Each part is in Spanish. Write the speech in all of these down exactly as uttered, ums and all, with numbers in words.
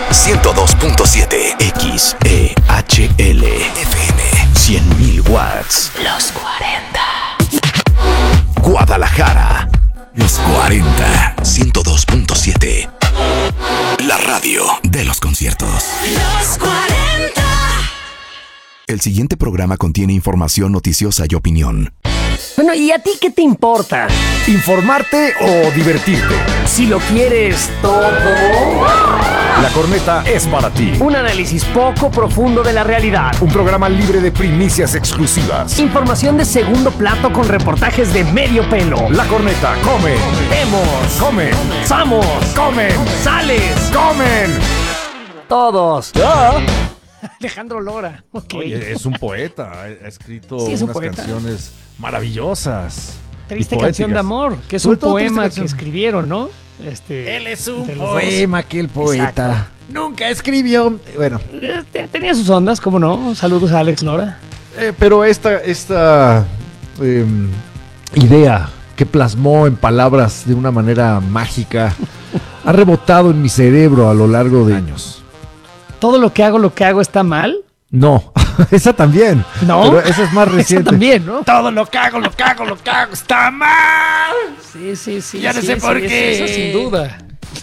ciento dos punto siete. X E H L F M. cien mil watts. Los cuarenta. Guadalajara. Los cuarenta. ciento dos punto siete. La radio de los conciertos. Los cuarenta. El siguiente programa contiene información noticiosa y opinión. Bueno, ¿y a ti qué te importa? ¿Informarte o divertirte? Si lo quieres todo. La Corneta es para ti. Un análisis poco profundo de la realidad. Un programa libre de primicias exclusivas. Información de segundo plato con reportajes de medio pelo. La Corneta come. Vemos. Comen. Samos. Comen. Sales. Comen. Todos. ¿Ya? Alejandro Lora. Okay. Oye, es un poeta. Ha escrito Sí, es un unas poeta. canciones maravillosas. Triste y canción de poéticas. amor, que es Sobre un todo Triste poema que canción. escribieron, ¿no? Este, Él es un entre los poema, aquel poeta. Exacto. Nunca escribió. Bueno, dos. Eh, Tenía sus ondas, ¿cómo no? Saludos a Alex Lora. Eh, pero esta, esta eh, idea que plasmó en palabras de una manera mágica ha rebotado en mi cerebro a lo largo de años. Todo lo que hago, lo que hago está mal. No, esa también. No. Pero esa es más Eso reciente. también, ¿no? todo lo que hago, lo que hago, lo que hago está mal. Sí, sí, sí. Ya no sí, sé sí, por sí, qué. Eso sin duda.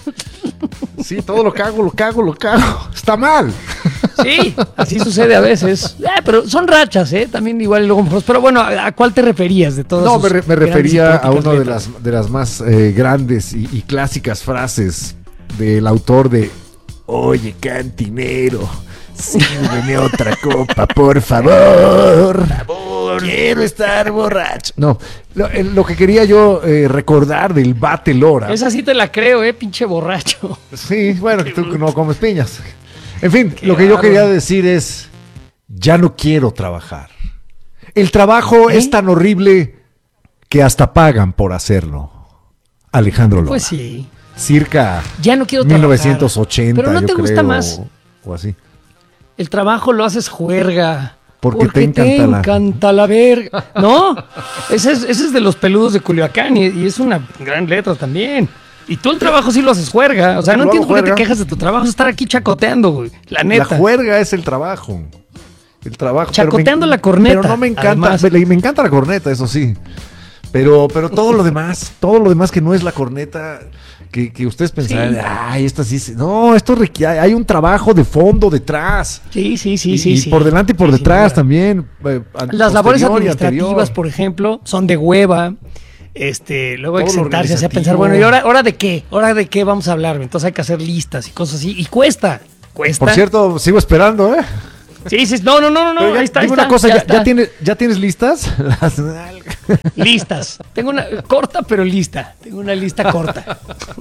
Sí, todo lo que hago, lo que hago, lo que hago. Está mal. Sí, así sucede a veces. Eh, pero son rachas, ¿eh? También igual y luego mejor. Pero bueno, ¿a, a cuál te referías de todas No, sus me, re- me grandes y refería a poéticas una de letras? las, de las más eh, grandes y, y clásicas frases del autor de Oye, cantinero, sírveme otra copa, por favor. Quiero estar borracho. No, lo, eh, lo que quería yo eh, recordar del Bate Lora. Esa sí te la creo, ¿eh? Pinche borracho. Sí, bueno, que tú no comes piñas. En fin, Qué lo que yo bárbaro. quería decir es, ya no quiero trabajar. El trabajo ¿Eh? es tan horrible que hasta pagan por hacerlo. Alejandro Lora. Pues sí. Circa Ya no quiero mil trabajar. novecientos ochenta, Pero no yo te gusta creo, más. O, o así. El trabajo lo haces juerga. Porque te encanta la- encanta la verga. No, ese es, ese es de los peludos de Culiacán y, y es una gran letra también. Y tú el trabajo sí lo haces juerga. O sea, no Lo hago entiendo por qué te juerga. quejas de tu trabajo. Es estar aquí chacoteando, güey. La neta. La juerga es el trabajo. El trabajo. Chacoteando pero me- la corneta, Pero no me encanta. además. Me, me encanta la corneta, eso sí. Pero, pero todo lo demás, todo lo demás que no es la corneta, que, que ustedes pensarán, Sí. ay, esta sí. se-". No, esto requiere, hay un trabajo de fondo detrás. Sí, sí, sí, y, sí. y sí. por delante y por Sí, sin detrás duda. también. eh, an- Las labores posterior y administrativas, anterior. por ejemplo, son de hueva. Este, luego hay que Todo lo sentarse así a organizativo. pensar, bueno, ¿y ahora, ahora de qué? ¿Ahora de qué vamos a hablar? Entonces hay que hacer listas y cosas así. Y cuesta, cuesta. Por cierto, sigo esperando, ¿eh? Sí, sí, no, no, no, no, Pero ya- ahí está, ahí dime está, una cosa, ya ¿ya, está. ya tienes, ¿ya tienes listas? Las- Listas. Tengo una corta, pero lista. Tengo una lista corta.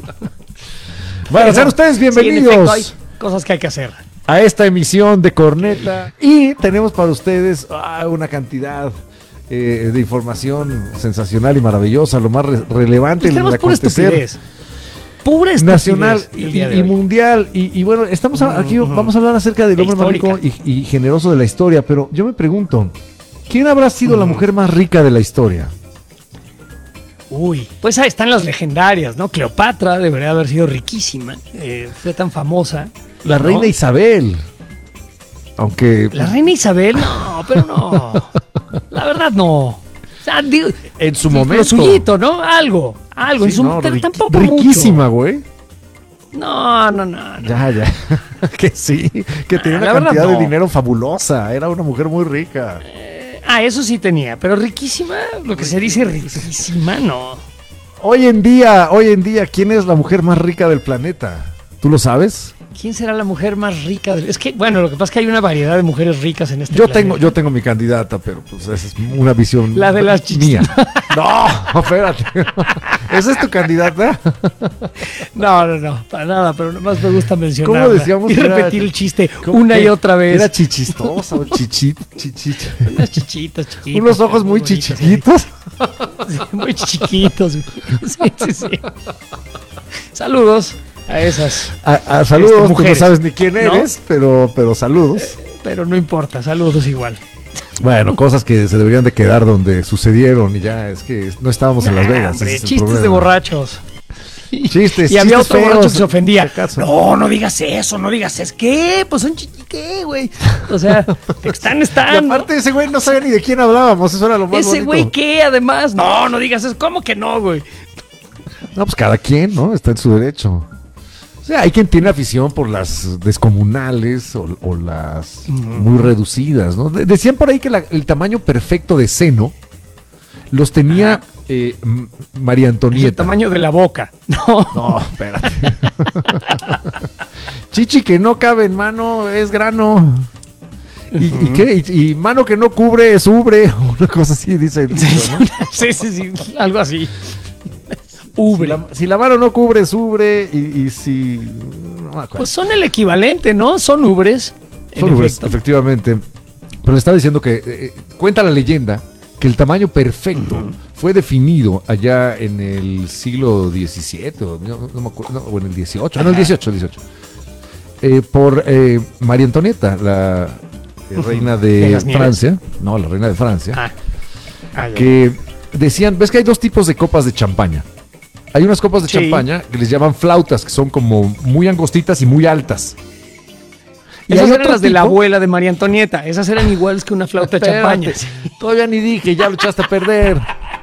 Bueno, Pero, sean ustedes sí, en bienvenidos efecto, hay cosas que hay que hacer. a esta emisión de Corneta. Y tenemos para ustedes ah, una cantidad eh, de información sensacional y maravillosa, lo más re- relevante Pues en tenemos el pura acontecer estupidez. Pura estupidez nacional y, el día de y hoy. mundial. Y, y bueno, estamos a- aquí, vamos a hablar acerca del E hombre más rico y, y generoso de la historia. Pero yo me pregunto, ¿quién habrá sido la mujer más rica de la historia? Uy, pues ahí están las legendarias, ¿no? Cleopatra debería haber sido riquísima. eh, fue tan famosa. La ¿no? reina Isabel. Aunque La reina Isabel, no, pero no. La verdad, no. O sea, digo, en su sí, momento. lo suyito, ¿no? Algo, algo. Sí, en su, no, pero ri- tampoco riquísima, mucho. güey. No, no, no. no. Ya, ya. Que sí, que tenía Ah, una la verdad, cantidad de no. dinero fabulosa. Era una mujer muy rica. Ah, eso sí tenía, pero riquísima, lo que se dice riquísima, no. Hoy en día, hoy en día, ¿quién es la mujer más rica del planeta? ¿Tú lo sabes? ¿Quién será la mujer más rica? del- Es que, bueno, lo que pasa es que hay una variedad de mujeres ricas en este Yo planeta. tengo, yo tengo mi candidata, pero pues esa es una visión La de las chichis. mía. No, espérate. ¿Esa es tu candidata? No, no, no, para nada, pero nomás me gusta mencionarla. ¿Cómo decíamos y que era- repetir el chiste ¿Cómo una que y otra vez. ¿Era chichistosa o chichit, chichit? Unas chichitas, chiquitas. Unos ojos muy bonitas, chichiquitos. sí, muy chiquitos. Sí, sí, sí. Saludos a esas, A, a saludos, Este, tú no mujeres, sabes ni quién ¿no? eres, pero, pero saludos. pero no importa, saludos igual. Bueno, cosas que se deberían de quedar donde sucedieron y ya, es que no estábamos en Las Vegas. Hombre, ese es el chistes de problema. borrachos. Chistes, y había chistes otro borracho feos, que se ofendía. si acaso. No, no digas eso, no digas eso. ¿Qué? Pues son chichi, ¿qué, güey? O sea, están, están. Y aparte ese güey no sabía ni de quién hablábamos, eso era lo más Ese bonito. güey, ¿qué? Además, no, no digas eso. ¿Cómo que no, güey? No, pues cada quien, ¿no? Está en su derecho. O sea, hay quien tiene afición por las descomunales o, o las muy reducidas, ¿no? De- decían por ahí que la- el tamaño perfecto de seno los tenía eh, M- María Es el Antonieta. tamaño de la boca. No. No, espérate. Chichi que no cabe en mano es grano. ¿Y, y qué? Y, y mano que no cubre es ubre. Una cosa así dice el dicho, ¿no? Sí, sí, sí, algo así. Si Ubre. la, si la mano no cubre es ubre y, y si... No me acuerdo. Pues son el equivalente, ¿no? Son ubres. en Son ubres, efecto. efectivamente. Pero le estaba diciendo que eh, cuenta la leyenda que el tamaño perfecto fue definido allá en el siglo diecisiete, o no, no me acuerdo, no, o en el dieciocho, no, el dieciocho, el dieciocho, eh, por eh, María Antonieta, la eh, reina ¿De de las Nieves? Francia, no, la reina de Francia, Ah. Ah, ya. que decían, ves que hay dos tipos de copas de champaña. Hay unas copas de Sí. champaña que les llaman flautas, que son como muy angostitas y muy altas. Y Esas hay eran otro las de la tipo- abuela de María Antonieta. Esas eran iguales que una flauta de champaña. Espérate, todavía ni dije, ya lo echaste a perder.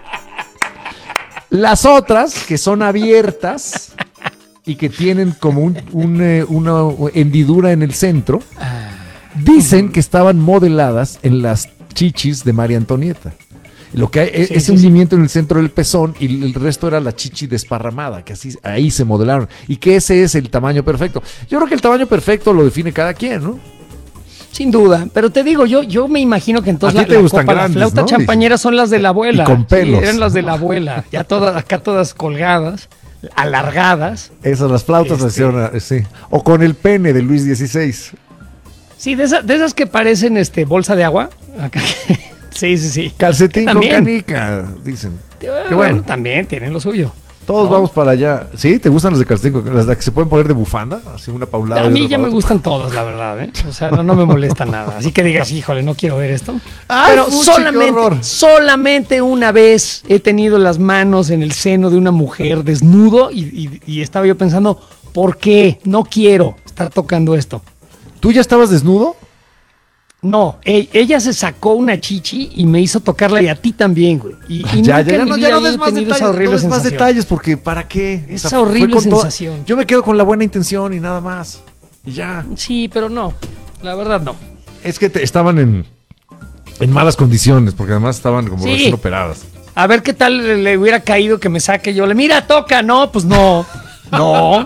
Las otras, que son abiertas y que tienen como un- un, eh, una hendidura en el centro, dicen que estaban modeladas en las chichis de María Antonieta. Lo que hay es Sí, ese sí, hundimiento en el centro del pezón y el resto era la chichi desparramada, que así ahí se modelaron. Y que ese es el tamaño perfecto. Yo creo que el tamaño perfecto lo define cada quien, ¿no? Sin duda. Pero te digo, yo, yo me imagino que entonces A ti la, te la gustan copa, grandes, la flauta ¿no? champañera son las de la abuela. Y con pelos. Sí, eran las de la abuela. Ya todas, acá todas colgadas, alargadas. Esas, las flautas Este. hacían, eh, sí. O con el pene de Luis dieciséis. Sí, de, esa- de esas que parecen este bolsa de agua. Acá. Sí, sí, sí. Calcetín con También. canica, dicen. Qué bueno. bueno, también tienen lo suyo. Todos No. vamos para allá. ¿Sí? ¿Te gustan las de calcetín con las de que se pueden poner de bufanda? Así una paulada. A y mí otra ya para me otra. gustan todos, la verdad, ¿eh? O sea, no, no me molesta nada. Así que digas, híjole, no quiero ver esto. Ay, Pero fuchi, qué horror. solamente, solamente una vez he tenido las manos en el seno de una mujer desnudo y, y- y estaba yo pensando, ¿por qué? No quiero estar tocando esto. ¿Tú ya estabas desnudo? No, e- ella se sacó una chichi y me hizo tocarla y a ti también, güey. Y, y ya, nunca ya, en ya mi no, vida ya no había des más tenido esa detalles, horrible no des más sensación. detalles porque ¿para qué? Esa fue horrible con toda- sensación. Yo me quedo con la buena intención y nada más. Y ya. Sí, pero no, la verdad no. Es que te- estaban en, en malas condiciones porque además estaban como Sí. recién operadas. A ver qué tal le, le hubiera caído que me saque yo. Le mira, toca, no, pues no. No.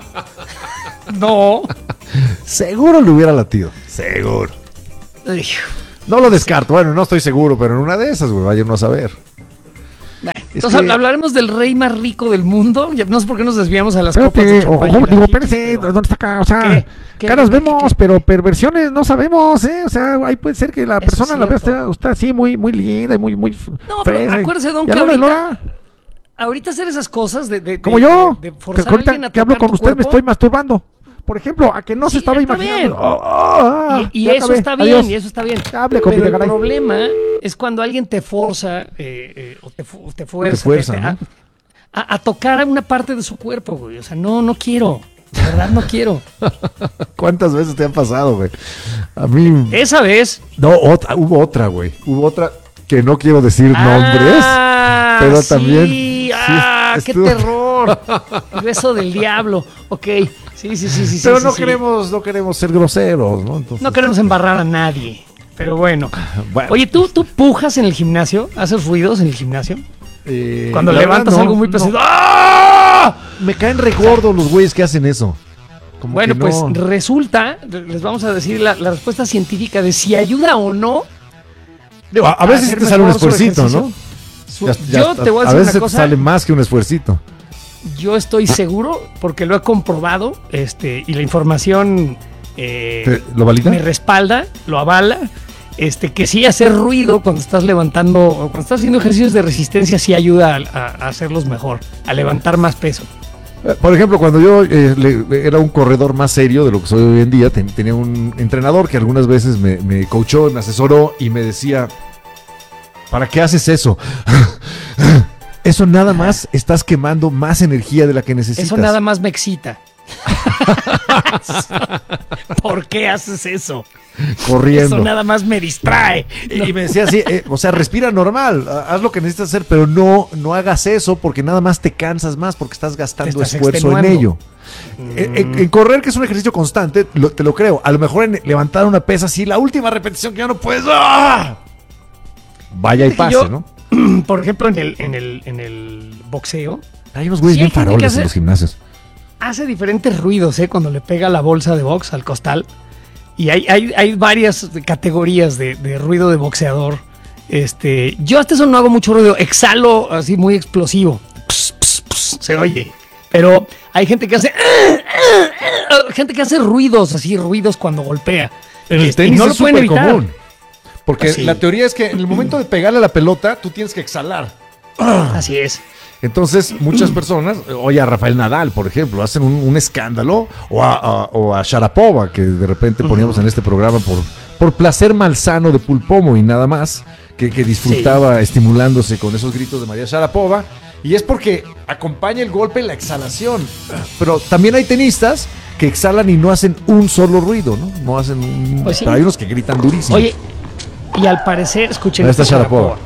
No. Seguro le hubiera latido. Seguro. Ay, No lo descarto. Bueno, no estoy seguro, pero en una de esas, güey, vaya uno a saber. Entonces que- hablaremos del rey más rico del mundo. Ya no sé por qué nos desviamos a las copas de Espérate, champaña. ojo, y digo, las espérese, chichis, pero- ¿dónde está acá? O sea, ¿Qué? ¿Qué? caras ¿Qué? vemos, ¿Qué? pero perversiones no sabemos, ¿eh? O sea, ahí puede ser que la Eso persona es la vea cierto. usted, usted así muy, muy linda y muy, muy No, pero fresa. acuérdese, don, Y a que la hora de la ahorita- hora, Ahorita hacer esas cosas de, de- como de- yo, de que forzar a ahorita alguien a que hablo tocar con tu usted me cuerpo. estoy masturbando. Por ejemplo, a que no Sí, se estaba está imaginando. bien. Oh, oh, ah, Y, y ya eso acabé. está bien, Adiós. y eso está bien. Hable con Pero el Videgaray. problema es cuando alguien te forza eh, eh, o te, fu- te fuerza, Te fuerza, te- ¿no? a, a- a tocar una parte de su cuerpo, güey. O sea, no, no quiero. De verdad no quiero. ¿Cuántas veces te han pasado, güey? A mí. Esa vez. No, otra, hubo otra, güey. Hubo otra que no quiero decir nombres. Ah, pero sí, también- sí, ¡Ah, qué estuvo- terror! El beso del diablo. Ok. Sí, sí, sí, sí. Pero sí, no sí, sí. queremos, no queremos ser groseros, ¿no? Entonces, No queremos embarrar a nadie. Pero bueno. bueno, Oye, ¿tú, ¿tú pujas en el gimnasio? ¿Haces ruidos en el gimnasio? eh, Cuando la levantas verdad, no, algo muy no. pesado. ¡Ah! Me caen regordos los güeyes que hacen eso. Como Bueno, que pues no- resulta, les vamos a decir la, la respuesta científica de si ayuda o no. Digo, a, a veces sí hacer te sale un mejor su esfuercito, ¿no? ejercicio. Su- Ya- ya yo está. te voy a a decir veces una te cosa. sale más que un esfuercito. Yo estoy seguro, porque lo he comprobado, este, y la información eh, ¿Te- ¿Lo valida? me respalda, lo avala, este, que sí hacer ruido cuando estás levantando, o cuando estás haciendo ejercicios de resistencia, sí ayuda a, a- a hacerlos mejor, a levantar más peso. Eh, Por ejemplo, cuando yo eh, le- era un corredor más serio de lo que soy hoy en día, ten- tenía un entrenador que algunas veces me, me coachó, me asesoró y me decía, ¿para qué haces eso? Eso nada más estás quemando más energía de la que necesitas. Eso nada más me excita. ¿Por qué haces eso? Corriendo. Eso nada más me distrae. Y, y me decía así, eh, o sea, respira normal, haz lo que necesitas hacer, pero no, no hagas eso porque nada más te cansas más porque estás gastando Te estás esfuerzo en extenuando. ello. Mm. En, en- en correr, que es un ejercicio constante, lo- te lo creo. A lo mejor en levantar una pesa, sí, la última repetición que ya no puedes. ¡ah! Vaya y Fíjate que pase, yo- ¿no? Por ejemplo, en el, en el, en el boxeo, Hay unos güeyes Sí, hay bien gente que faroles hace- en los gimnasios. hace diferentes ruidos, ¿eh? Cuando le pega la bolsa de box al costal. Y hay, hay, hay varias categorías de, de ruido de boxeador. Este, yo hasta eso no hago mucho ruido, exhalo así muy explosivo. Ps, ps, ps, se oye. Pero hay gente que hace gente que hace ruidos, así ruidos cuando golpea. En el Este, y tenis no lo es pueden súper evitar. común. Porque Sí. la teoría es que en el momento de pegarle a la pelota, tú tienes que exhalar. Así es. Entonces, muchas personas, oye, a Rafael Nadal, por ejemplo, hacen un, un escándalo, o a, a- o a Sharapova, que de repente poníamos en este programa por, por placer malsano de Pulpomo y nada más, que, que disfrutaba estimulándose con esos gritos de María Sharapova, y es porque acompaña el golpe la exhalación. Pero también hay tenistas que exhalan y no hacen un solo ruido, ¿no? No hacen un... Pues sí. Pero hay unos que gritan durísimo. Oye, y al parecer, escuchen Ahí está esto, Sharapova.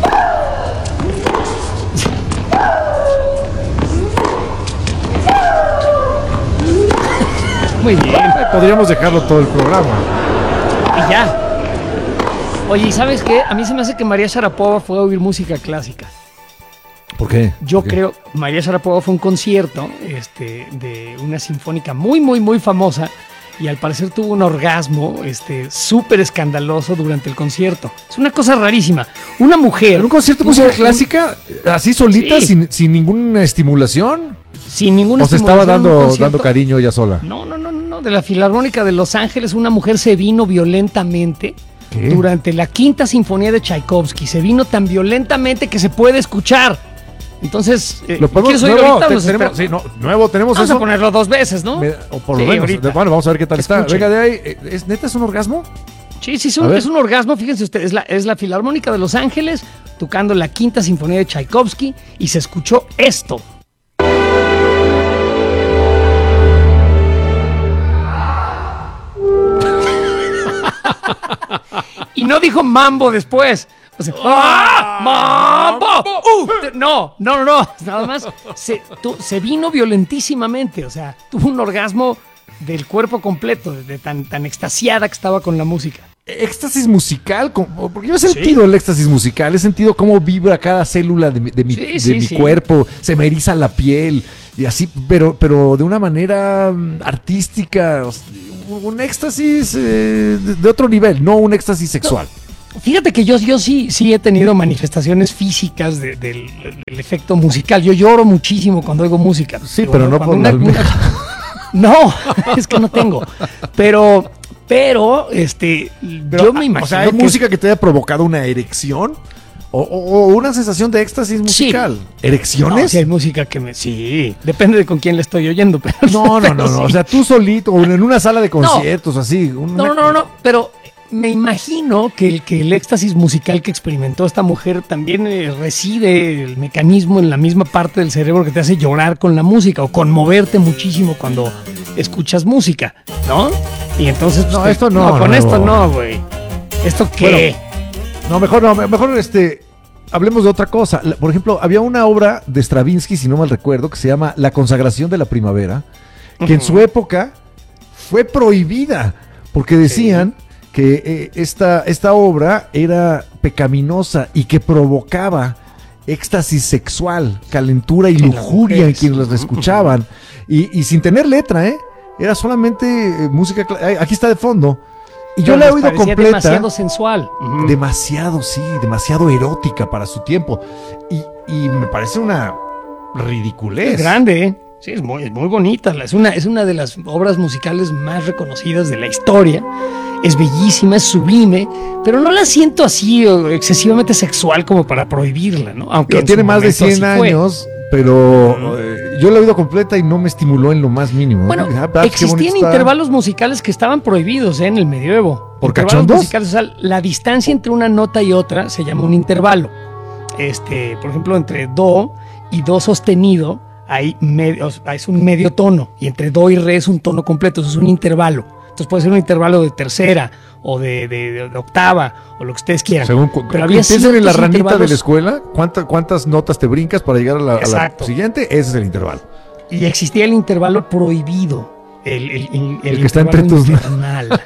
Muy bien. Podríamos dejarlo todo el programa. Y ya. Oye, ¿y sabes qué? A mí se me hace que María Sharapova fue a oír música clásica. ¿Por qué? Yo ¿Por qué? creo, María Sharapova fue un concierto este, de una sinfónica muy, muy, muy famosa y al parecer tuvo un orgasmo este, súper escandaloso durante el concierto. Es una cosa rarísima. Una mujer... ¿En un concierto de un- música un- clásica? ¿Así solita, Sí. sin, sin ninguna estimulación? Sin ninguna ¿O se estaba estimulación, un dando, concierto- dando cariño ella sola? No, no, no, no, no. De la Filarmónica de Los Ángeles, una mujer se vino violentamente ¿Qué? durante la quinta sinfonía de Tchaikovsky. Se vino tan violentamente que se puede escuchar. Entonces, eh, ¿Lo podemos ¿quieres oír nuevo? ahorita o Te- los tenemos, espero? sí, no, nuevo, tenemos Vamos eso. a ponerlo dos veces, ¿no? Me- o por lo Sí, menos. ahorita. Bueno, vamos a ver qué tal está. Escuchen. Venga, de ahí. eh, ¿Es neta es un orgasmo? Sí, sí, es A un, ver. es un orgasmo. Fíjense ustedes, es la, es la Filarmónica de Los Ángeles tocando la quinta sinfonía de Tchaikovsky y se escuchó esto. Y no dijo mambo después. O sea, ¡ah! ¡Mambo! ¡Uh! No, no, no, no. Nada más se, tu- se vino violentísimamente. O sea, tuvo un orgasmo del cuerpo completo, de tan, tan extasiada que estaba con la música. Éxtasis musical, como- porque yo he sentido el éxtasis musical, he sentido cómo vibra cada célula de mi, de mi, Sí, de sí, mi sí. cuerpo, se me eriza la piel y así, pero, pero de una manera mm, artística, o sea, un, un éxtasis eh, de, de otro nivel, no un éxtasis sexual. Fíjate que yo, yo sí, sí he tenido manifestaciones físicas de- del, del efecto musical. Yo lloro muchísimo cuando oigo música. Sí, pero no cuando por una- la almeja. una- No, es que no tengo. Pero, pero, este, Pero, yo me ah, imagino o sea, ¿hay que música que te haya provocado una erección? O, o- o una sensación de éxtasis musical. No, ¿Erecciones? sí hay música que me... Sí, depende de con quién le estoy oyendo. Pero, No, no, pero no, no. sí. O sea, tú solito o en una sala de conciertos, así. una- No, no, no, no, pero me imagino que el, que el éxtasis musical que experimentó esta mujer también eh, reside el mecanismo en la misma parte del cerebro que te hace llorar con la música o conmoverte muchísimo cuando escuchas música, ¿no? Y entonces... No, pues, esto no, con no, esto no. no, güey. ¿Esto qué? No, mejor no, mejor este. Hablemos de otra cosa. La- Por ejemplo, había una obra de Stravinsky, si no mal recuerdo, que se llama La consagración de la primavera, que en su época fue prohibida, porque decían que eh, esta, esta obra era pecaminosa y que provocaba éxtasis sexual, calentura y En las lujuria en mujeres. quienes las escuchaban. Y, y sin tener letra, ¿eh? Era solamente eh, música. cla- ay, Aquí está de fondo. Y yo Pero la he les oído parecía completa. demasiado sensual. Ujú. Demasiado, sí, demasiado erótica para su tiempo. Y, y me parece una ridiculez. Es grande, ¿eh? Sí, es muy, es muy bonita. Es una, es una de las obras musicales más reconocidas de la historia. Es bellísima, es sublime, pero no la siento así o excesivamente sexual como para prohibirla, ¿no? Aunque Digo, en tiene su más de momento cien así fue. años, pero eh, yo la he oído completa y no me estimuló en lo más mínimo. Bueno, Dije, ah, qué existían bonito está. intervalos musicales que estaban prohibidos ¿eh? en el medioevo. ¿Por Intervalos cachondos? musicales, o sea, la distancia entre una nota y otra se llama un intervalo. este, por ejemplo, entre do y do sostenido hay medio, es un medio tono, y entre do y re es un tono completo, eso es un intervalo. Entonces puede ser un intervalo de tercera o de, de, de, de octava o lo que ustedes quieran. Según cu- Pero había piensen en la ciertos ranita de intervalos- la escuela, ¿cuánta- ¿cuántas notas te brincas para llegar a la, a la Exacto. siguiente? Ese es el intervalo. Y existía el intervalo prohibido. El, el, el, El que está entre intervalo tus- infernal.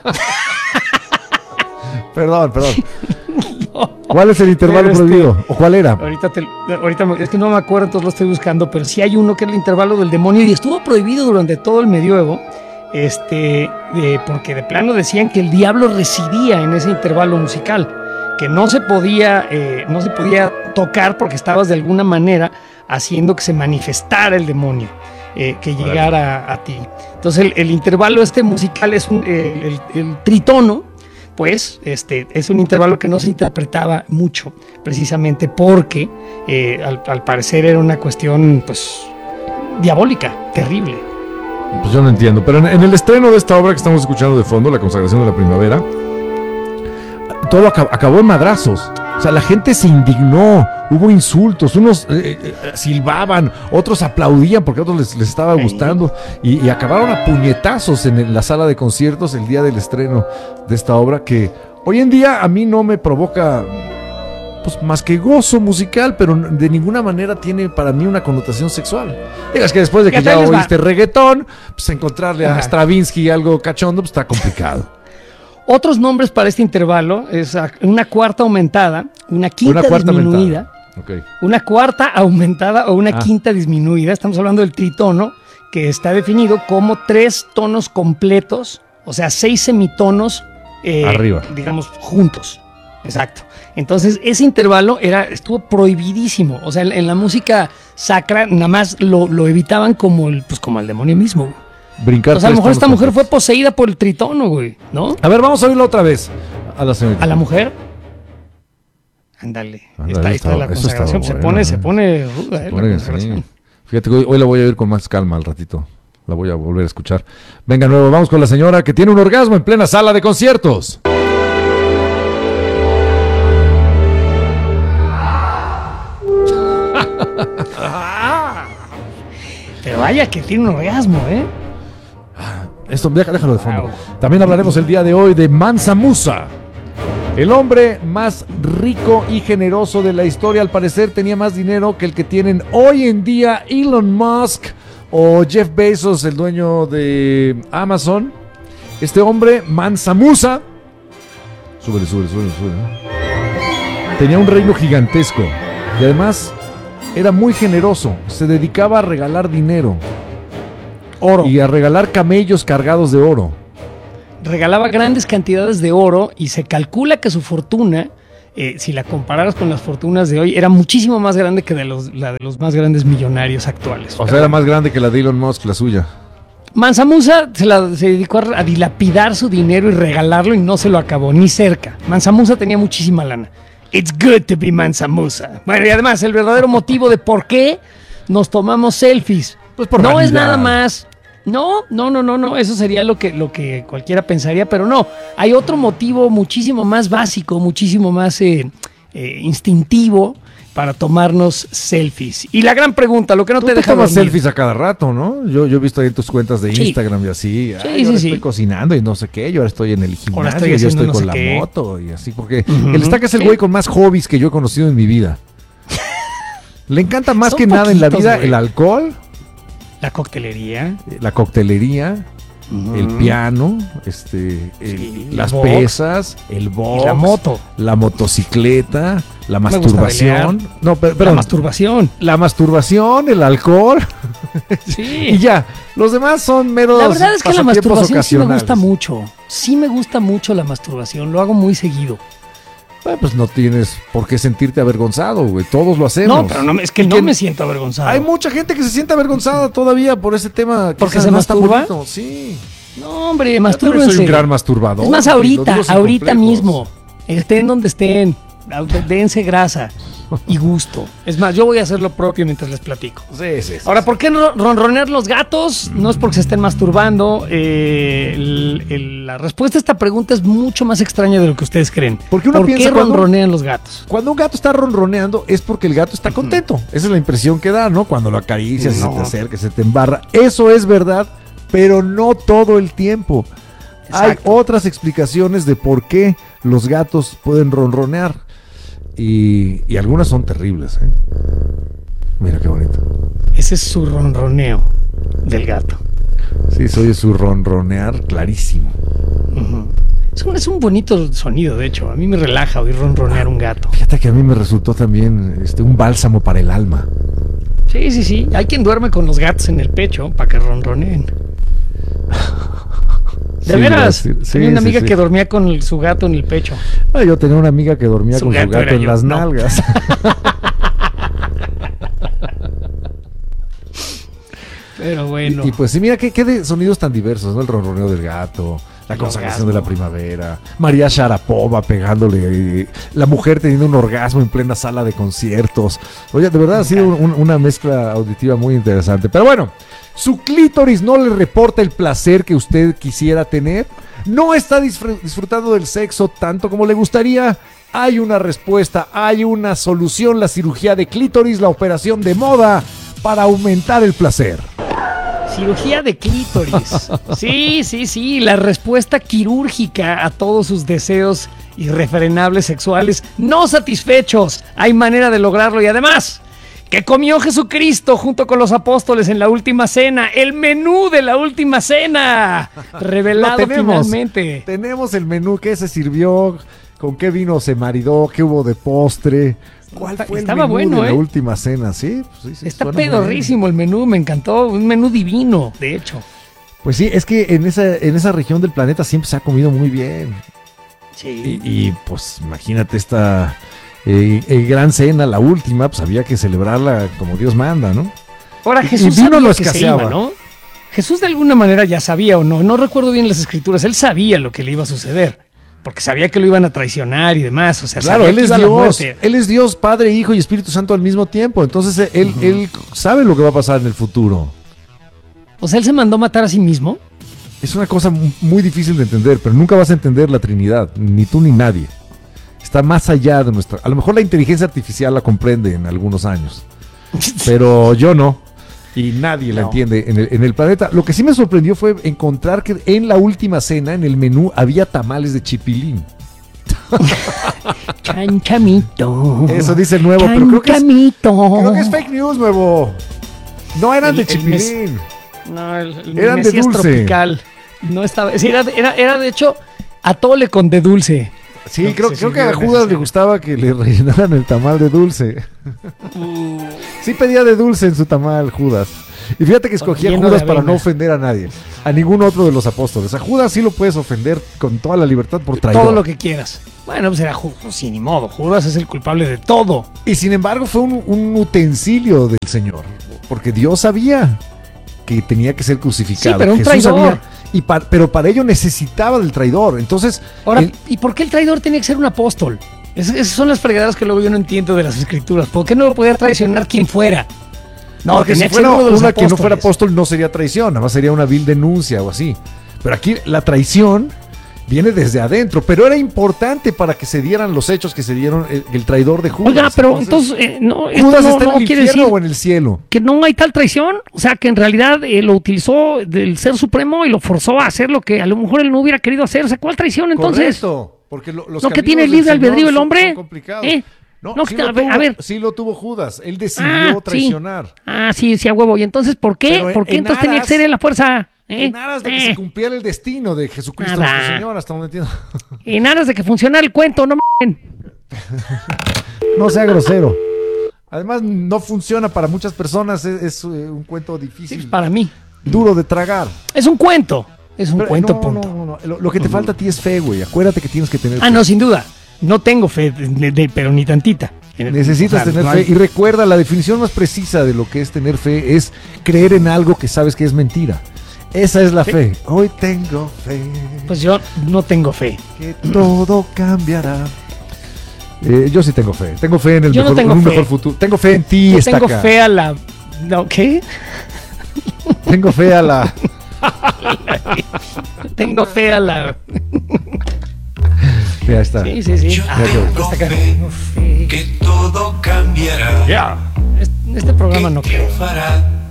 Perdón, perdón. ¿Cuál es el intervalo Pero este- prohibido? ¿O cuál era? Ahorita, te- ahorita me- es que no me acuerdo, entonces lo estoy buscando, pero sí hay uno que es el intervalo del demonio y estuvo prohibido durante todo el medioevo, este, de- porque de plano decían que el diablo residía en ese intervalo musical, que no se podía, eh, no se podía tocar porque estabas de alguna manera haciendo que se manifestara el demonio, eh, que llegara a, a ti. Entonces el, el intervalo este musical es un, eh, el, el tritono. Pues este es un intervalo que no se interpretaba mucho, precisamente porque eh, al, al parecer era una cuestión pues diabólica, terrible. Pues yo no entiendo, pero en, en el estreno de esta obra que estamos escuchando de fondo, La consagración de la primavera, todo acab- acabó en madrazos. O sea, la gente se indignó, hubo insultos, unos eh, eh, silbaban, otros aplaudían porque a otros les, les estaba gustando y, y acabaron a puñetazos en el- la sala de conciertos el día del estreno de esta obra que hoy en día a mí no me provoca pues más que gozo musical, pero de ninguna manera tiene para mí una connotación sexual. Digas que después de que Fíjate, ya ahí les va. oíste reggaetón, pues encontrarle a Ajá. Stravinsky algo cachondo pues está complicado. Otros nombres para este intervalo es a- una cuarta aumentada, una quinta Una cuarta disminuida, aumentada. Ok. una cuarta aumentada o una Ah. quinta disminuida. Estamos hablando del tritono, que está definido como tres tonos completos, o sea, seis semitonos eh, Arriba. digamos, juntos. Exacto. Entonces, ese intervalo era, estuvo prohibidísimo. O sea, en, en la música sacra, nada más lo, lo evitaban como el, pues como el demonio mismo, güey. Brincar O sea, a lo tres mejor esta tonos mujer fue completos. poseída por el tritono, güey, ¿no? A ver, vamos a oírlo otra vez. A la señorita. A la mujer. Ándale. Ándale, Está, ahí está estaba- la eso consagración. estaba Se bueno, pone, ¿eh? se pone ruda, eh, la Pone que sí. consagración. Fíjate que hoy, hoy la voy a oír con más calma al ratito. La voy a volver a escuchar. Venga, nuevo, vamos con la señora que tiene un orgasmo en plena sala de conciertos. Pero vaya que tiene un orgasmo, ¿eh? Esto, deja- déjalo de fondo. Wow. También hablaremos el día de hoy de Mansa Musa. El hombre más rico y generoso de la historia, al parecer tenía más dinero que el que tienen hoy en día Elon Musk o Jeff Bezos, el dueño de Amazon. Este hombre, Mansa Musa, súbele, súbele, súbele, súbele, tenía un reino gigantesco y además era muy generoso. Se dedicaba a regalar dinero Oro. y a regalar camellos cargados de oro. Regalaba grandes cantidades de oro y se calcula que su fortuna, eh, si la compararas con las fortunas de hoy, era muchísimo más grande que de los, la de los más grandes millonarios actuales. O sea, era más grande que la de Elon Musk, la suya. Mansa Musa se, la- se dedicó a, a dilapidar su dinero y regalarlo y no se lo acabó, ni cerca. Mansa Musa tenía muchísima lana. It's good to be Mansa Musa. Bueno, y además, el verdadero motivo de por qué nos tomamos selfies. Pues por no es vanidad. nada más. No, no, no, no, no. Eso sería lo que, lo que cualquiera pensaría, pero no. Hay otro motivo muchísimo más básico, muchísimo más eh, eh, instintivo para tomarnos selfies. Y la gran pregunta, lo que no Tú te te deja tomas dormir. selfies a cada rato, ¿no? Yo, yo he visto ahí en tus cuentas de Sí. Instagram y así. Sí, Ay, sí, ahora sí. estoy cocinando y no sé qué. Yo ahora estoy en el gimnasio, estoy yo haciendo estoy no con sé la qué. moto y así. Porque Ujú. el Estaca es el Sí. güey con más hobbies que yo he conocido en mi vida. Le encanta más Son que nada en la poquitos, vida güey. el alcohol, La coctelería. la coctelería, el Ujú. piano, este, el- Sí, las box. pesas, el box, Y la moto. la motocicleta, la Me gusta masturbación. bailar. No, pero, La perdón, masturbación. la masturbación, el alcohol. Y Sí. ya, los demás son meros La verdad es que la pasatiempos masturbación sí me gusta ocasionales. mucho. Sí me gusta mucho la masturbación. Lo hago muy seguido. Bueno, pues no tienes por qué sentirte avergonzado, güey. Todos lo hacemos. No, pero no, me- es que no Que- me siento avergonzado. Hay mucha gente que se siente avergonzada todavía por ese tema. que ¿Porque quizás se no es tan masturba? bonito. Sí. No, hombre, Yo también mastúrbense. soy un gran masturbador. Es más, y lo ahorita, digo sin ahorita complejos. mismo. Estén donde estén. Dense grasa y gusto. Es más, yo voy a hacer lo propio mientras les platico. Sí, sí, sí. Ahora, ¿por qué no ronronear los gatos? No es porque se estén masturbando. Eh, el- el- la respuesta a esta pregunta es mucho más extraña de lo que ustedes creen. Porque uno ¿Por piensa qué cuando- ronronean los gatos? Cuando un gato está ronroneando es porque el gato está contento. Esa es la impresión que da, ¿no? Cuando lo acaricias, No. se te acerca, se te embarra. Eso es verdad, pero no todo el tiempo. Hay Exacto. otras explicaciones de por qué los gatos pueden ronronear. Y, y algunas son terribles, ¿eh? Mira qué bonito. Ese es su ronroneo del gato. Sí, se oye su ronronear clarísimo. Ujú. Es un, es un bonito sonido, de hecho. A mí me relaja oír ronronear un gato. Fíjate que a mí me resultó también este, un bálsamo para el alma. Sí, sí, sí. Hay quien duerme con los gatos en el pecho para que ronroneen. De Sí, veras. sí, sí, Tenía una sí, amiga sí. que dormía con el- su gato en el pecho. Ah, yo tenía una amiga que dormía Su con gato su gato era en yo, las no. nalgas. Pero bueno. Y, y pues sí, mira qué, qué de sonidos tan diversos, ¿no? El ronroneo del gato, la El consagración orgasmo. de la primavera, María Sharapova pegándole, eh, la mujer teniendo un orgasmo en plena sala de conciertos. Oye, de verdad ha sido un- una mezcla auditiva muy interesante. Pero bueno, su clítoris no le reporta el placer que usted quisiera tener, no está disfr- disfrutando del sexo tanto como le gustaría. Hay una respuesta, hay una solución, la cirugía de clítoris, la operación de moda para aumentar el placer. Cirugía de clítoris. Sí, sí, sí. La respuesta quirúrgica a todos sus deseos irrefrenables sexuales no satisfechos. Hay manera de lograrlo y además, que comió Jesucristo junto con los apóstoles en la última cena. El menú de la última cena. Revelado Lo tenemos. finalmente. Tenemos el menú, qué se sirvió, con qué vino se maridó, qué hubo de postre. ¿Cuál Está- fue el estaba menú bueno, de ¿eh? la última cena? Sí, pues sí, sí, Está suena muy pedorrísimo el menú, me encantó. Un menú divino, de hecho. bien. Pues sí, es que en esa, en esa región del planeta siempre se ha comido muy bien. Sí. Y, y, pues imagínate esta eh, eh, gran cena, la última, pues había que celebrarla como Dios manda, ¿no? Ahora Y- Jesús y vino sabía lo que se escaseaba. iba, ¿no? Jesús de alguna manera ya sabía o no, no recuerdo bien las escrituras, él sabía lo que le iba a suceder, porque sabía que lo iban a traicionar y demás, o sea, Claro, sabía él que es iba a la Dios, muerte. él es Dios, Padre, Hijo y Espíritu Santo al mismo tiempo. Entonces eh, él, él sabe lo que va a pasar en el futuro. O sea, él se mandó matar a sí mismo. Es una cosa mu- muy difícil de entender, pero nunca vas a entender la Trinidad, ni tú ni nadie. Está más allá de nuestra... A lo mejor la inteligencia artificial la comprende en algunos años, pero yo no. Y nadie la No. entiende en el, en el planeta. Lo que sí me sorprendió fue encontrar que en la última cena, en el menú, había tamales de chipilín. Chanchamito. Eso dice el nuevo, pero creo que es, Chanchamito. creo que es fake news, nuevo. No eran El- de el chipilín. No, el, el Eran de Mesías dulce. tropical. No estaba, sí, era, era, era de hecho atole con de dulce. Sí, No, creo, se creo que sirvió a en Judas esa le cena. gustaba que le rellenaran el tamal de dulce. Sí pedía de dulce en su tamal Judas. Y fíjate que escogía a Lleno de Judas para avena. no ofender a nadie, a ningún otro de los apóstoles. A Judas sí lo puedes ofender con toda la libertad por traidor. Todo lo que quieras. Bueno, pues era Judas, sí, ni modo. Judas es el culpable de todo. Y sin embargo fue un, un utensilio del Señor, porque Dios sabía que tenía que ser crucificado. Sí, pero un Jesús traidor. sabía, y pa- pero para ello necesitaba del traidor. Entonces, Ahora, él- ¿y por qué el traidor tenía que ser un apóstol? Es- esas son las fregaderas que luego yo no entiendo de las escrituras. ¿Por qué no lo podía traicionar quien fuera? No, porque si tenía que ser fuera uno de los una que no fuera apóstoles. apóstol no sería traición, nada más sería una vil denuncia o así. Pero aquí la traición viene desde adentro, pero era importante para que se dieran los hechos que se dieron el, el traidor de Judas. Oiga, pero entonces, eh, no, esto ¿Judas no, está no en el quiere infierno decir o en el cielo? que no hay tal traición. O sea, que en realidad eh, lo utilizó del Ser Supremo y lo forzó a hacer lo que a lo mejor él no hubiera querido hacer. O sea, ¿cuál traición entonces? Correcto, porque lo- los ¿No que caminos tiene del libre Señor albedrío el son- hombre? son complicados. ¿Eh? No, No, sí, que- lo a ver, tuvo, a ver. sí lo tuvo Judas. Él decidió Ah, sí. traicionar. Ah, sí, sí, a huevo. ¿Y entonces por qué? Pero en- ¿Por qué en entonces tenía que aras- ser él la fuerza? ¿Eh? En aras de que Eh, se cumpliera el destino de Jesucristo Nada. nuestro Señor, hasta donde entiendo. En aras de que funcionara el cuento, no m***en. No sea grosero. Además, no funciona para muchas personas. Es, es, eh, un cuento Sí, difícil, pues, para mí. duro de tragar. Es un cuento. Es un Pero, cuento, no, punto. no, no, no. Lo, lo que te falta a ti es fe, güey. Acuérdate que tienes que tener Ah, fe. no, sin duda. No tengo fe, de- de- de- pero ni tantita. Necesitas O sea, tener no fe. hay- Y recuerda, la definición más precisa de lo que es tener fe es creer en algo que sabes que es mentira. Esa es la Sí. fe. Hoy tengo fe Pues yo no tengo fe. que todo cambiará. Eh, yo sí tengo fe. Tengo fe en el Yo no mejor, tengo en un fe. mejor futuro. Tengo fe en ti, Yo estaca. tengo fe a la... ¿No? ¿Qué? Tengo fe a la. Tengo fe a la... Mira, ahí está. Sí, sí, sí. Yo Ah, tengo hasta acá. fe Tengo fe. que todo cambiará. Este, este programa no ¿Qué creo. fará?